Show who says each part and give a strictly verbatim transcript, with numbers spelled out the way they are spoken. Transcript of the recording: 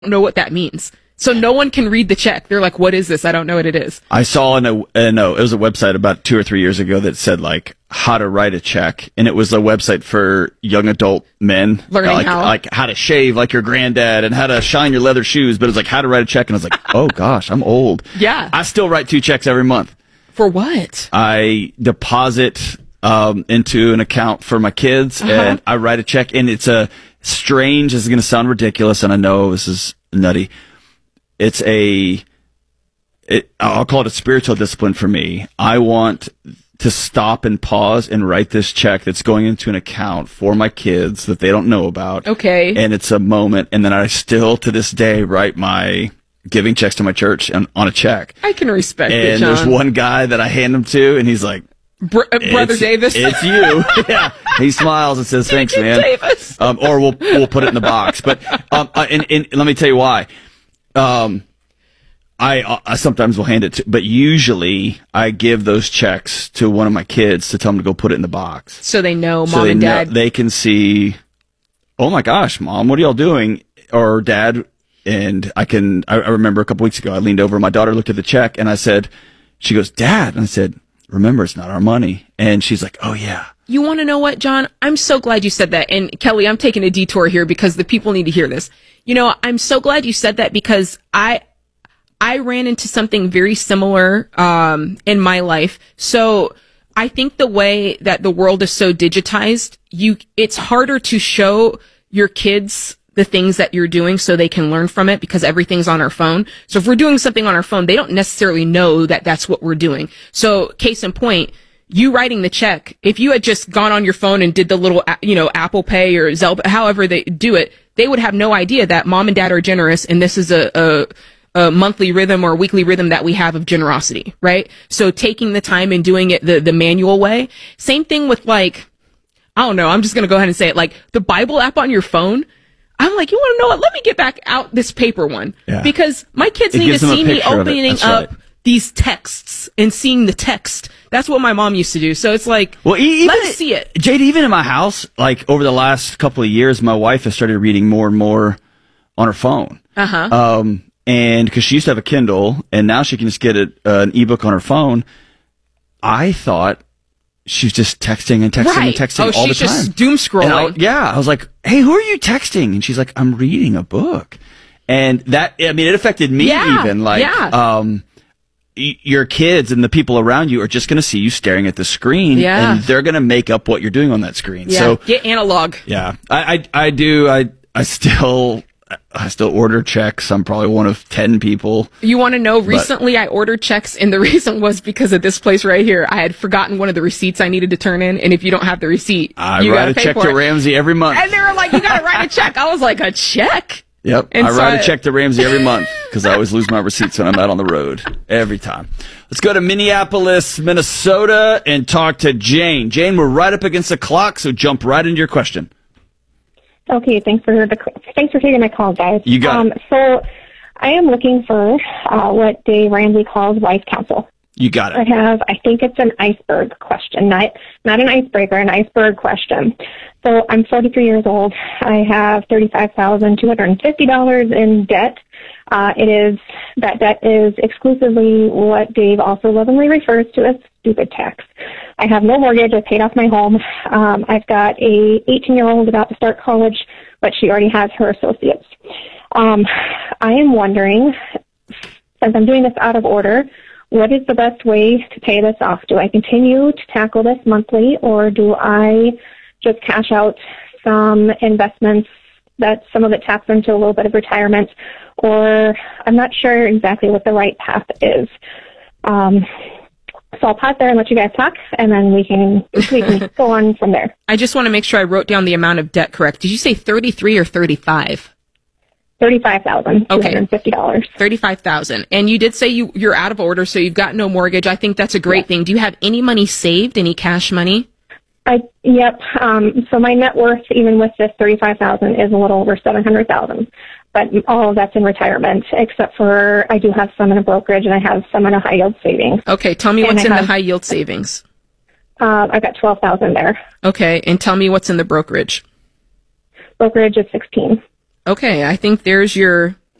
Speaker 1: know what that means. So no one can read the check. They're like, what is this? I don't know what it is.
Speaker 2: I saw in a, uh, no, it was a website about two or three years ago that said like how to write a check. And it was a website for young adult men.
Speaker 1: Learning
Speaker 2: like,
Speaker 1: how.
Speaker 2: Like how to shave like your granddad and how to shine your leather shoes. But it was like how to write a check. And I was like, oh gosh, I'm old.
Speaker 1: Yeah.
Speaker 2: I still write two checks every month.
Speaker 1: For what?
Speaker 2: I deposit um, into an account for my kids
Speaker 1: Uh-huh.
Speaker 2: and I write a check. And it's a strange, this is going to sound ridiculous. And I know this is nutty. It's a, it, I'll call it a spiritual discipline for me. I want to stop and pause and write this check that's going into an account for my kids that they don't know about.
Speaker 1: Okay.
Speaker 2: And it's a moment. And then I still, to this day, write my giving checks to my church on, on a check.
Speaker 1: I can respect it,
Speaker 2: And
Speaker 1: John.
Speaker 2: there's one guy that I hand them to, and he's like,
Speaker 1: Br- uh, Brother
Speaker 2: it's,
Speaker 1: Davis.
Speaker 2: It's you. Yeah. He smiles and says, thanks,
Speaker 1: Deacon
Speaker 2: man.
Speaker 1: Davis.
Speaker 2: Um, or we'll, we'll put it in the box. But, um, uh, and, and let me tell you why. Um, I, I sometimes will hand it to, but usually I give those checks to one of my kids to tell them to go put it in the box.
Speaker 1: So they know
Speaker 2: So
Speaker 1: mom
Speaker 2: they
Speaker 1: and
Speaker 2: know-
Speaker 1: dad.
Speaker 2: they can see, oh my gosh, mom, what are y'all doing? Or dad. And I can, I, I remember a couple weeks ago, I leaned over, my daughter looked at the check and I said, she goes, Dad. And I said, remember, it's not our money. And she's like, oh yeah.
Speaker 1: You want to know what, John? I'm so glad you said that. And Kelly, I'm taking a detour here because the people need to hear this. You know, I'm so glad you said that because I, I ran into something very similar, um, in my life. So I think the way that the world is so digitized, you, it's harder to show your kids the things that you're doing so they can learn from it because everything's on our phone. So if we're doing something on our phone, they don't necessarily know that that's what we're doing. So case in point, you writing the check, if you had just gone on your phone and did the little, you know, Apple Pay or Zelle, however they do it, they would have no idea that mom and dad are generous and this is a, a, a monthly rhythm or weekly rhythm that we have of generosity, right? So taking the time and doing it the, the manual way. Same thing with like, I don't know, I'm just going to go ahead and say it, like the Bible app on your phone. I'm like, you want to know what? Let me get back out this paper one.
Speaker 2: Yeah.
Speaker 1: Because my kids
Speaker 2: It
Speaker 1: need to
Speaker 2: gives them a
Speaker 1: see me
Speaker 2: picture of it.
Speaker 1: opening
Speaker 2: That's
Speaker 1: up
Speaker 2: right.
Speaker 1: these texts and seeing the text. That's what my mom used to do. So it's like,
Speaker 2: Well, e- even
Speaker 1: let us see it.
Speaker 2: Jade, even in my house, like over the last couple of years, my wife has started reading more and more on her phone.
Speaker 1: Uh-huh.
Speaker 2: Um, and because she used to have a Kindle, and now she can just get a, uh, an ebook on her phone. I thought she was just texting and texting
Speaker 1: Right.
Speaker 2: and texting
Speaker 1: Oh,
Speaker 2: all the
Speaker 1: she's
Speaker 2: time.
Speaker 1: just doom scrolling.
Speaker 2: And I- yeah, I was like, "Hey, who are you texting?" And she's like, "I'm reading a book." And that, I mean, it affected me
Speaker 1: Yeah,
Speaker 2: even. Like,
Speaker 1: yeah.
Speaker 2: um, y- your kids and the people around you are just going to see you staring at the screen,
Speaker 1: Yeah.
Speaker 2: and they're going to make up what you're doing on that screen.
Speaker 1: Yeah.
Speaker 2: So,
Speaker 1: Get analog.
Speaker 2: yeah, I, I, I do. I, I still, I still order checks. I'm probably one of ten people.
Speaker 1: You want to know, recently I ordered checks and the reason was because of this place right here. I had forgotten one of the receipts I needed to turn in. And if you don't have the receipt,
Speaker 2: I
Speaker 1: you
Speaker 2: write
Speaker 1: gotta
Speaker 2: a
Speaker 1: pay
Speaker 2: check
Speaker 1: for
Speaker 2: to
Speaker 1: it.
Speaker 2: Ramsey every month.
Speaker 1: And they were like, you got to write a check. I was like, a check?
Speaker 2: Yep,
Speaker 1: And
Speaker 2: I
Speaker 1: so
Speaker 2: write
Speaker 1: I-
Speaker 2: a check to Ramsey every month because I always lose my receipts when I'm out on the road. Every time. Let's go to Minneapolis, Minnesota, and talk to Jane. Jane, we're right up against the clock, so jump right into your question.
Speaker 3: Okay, thanks for the thanks for taking my call, guys.
Speaker 2: You got
Speaker 3: um,
Speaker 2: it.
Speaker 3: So, I am looking for uh, what Dave Ramsey calls wise counsel.
Speaker 2: You got
Speaker 3: I
Speaker 2: it.
Speaker 3: have, I think it's an iceberg question, not not an icebreaker, an iceberg question. So, I'm forty-three years old. I have thirty-five thousand two hundred fifty dollars in debt. Uh, it is that debt is exclusively what Dave also lovingly refers to as stupid tax. I have no mortgage. I paid off my home. Um, I've got a eighteen-year-old about to start college, but she already has her associates. Um, I am wondering, since I'm doing this out of order, what is the best way to pay this off? Do I continue to tackle this monthly, or do I just cash out some investments that some of it taps into a little bit of retirement? Or I'm not sure exactly what the right path is. Um, so I'll pause there and let you guys talk, and then we can we can go on from there.
Speaker 1: I just want to make sure I wrote down the amount of debt correct. Did you say thirty-three or thirty-five?
Speaker 3: Thirty-five thousand two hundred fifty dollars.
Speaker 1: thirty-five thousand. And you did say you, you're out of order, so you've got no mortgage. I think that's a great
Speaker 3: Yeah.
Speaker 1: thing. Do you have any money saved, any cash money?
Speaker 3: I yep. Um, so my net worth, even with this thirty-five thousand, is a little over seven hundred thousand. But all of that's in retirement, except for I do have some in a brokerage and I have some in a high yield savings.
Speaker 1: Okay, tell me
Speaker 3: And
Speaker 1: what's
Speaker 3: I
Speaker 1: in the
Speaker 3: have-
Speaker 1: high yield savings.
Speaker 3: Uh, I've got twelve thousand there.
Speaker 1: Okay, and tell me what's in the brokerage.
Speaker 3: Brokerage is sixteen.
Speaker 1: Okay, I think there's your